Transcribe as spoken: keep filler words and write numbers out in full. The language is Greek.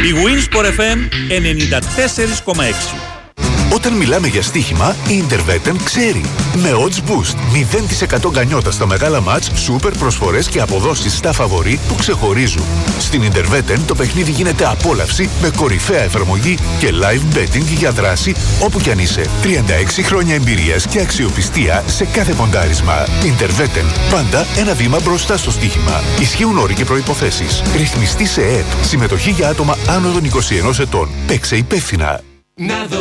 Η Winsport εφ εμ ενενήντα τέσσερα κόμμα έξι. Όταν μιλάμε για στοίχημα, η Intervetten ξέρει. Με odds boost, μηδέν τοις εκατό γκανιότα στα μεγάλα μάτς, σούπερ προσφορές και αποδόσεις στα φαβορί που ξεχωρίζουν. Στην Intervetten το παιχνίδι γίνεται απόλαυση με κορυφαία εφαρμογή και live betting για δράση όπου κι αν είσαι. τριάντα έξι χρόνια εμπειρίας και αξιοπιστία σε κάθε ποντάρισμα. Intervetten, πάντα ένα βήμα μπροστά στο στοίχημα. Ισχύουν όροι και προϋποθέσεις. Ρυθμιστή σε ΕΕΠ. Συμμετοχή για άτομα άνω των είκοσι ενός ετών. Παίξε υπεύθυνα. Να δω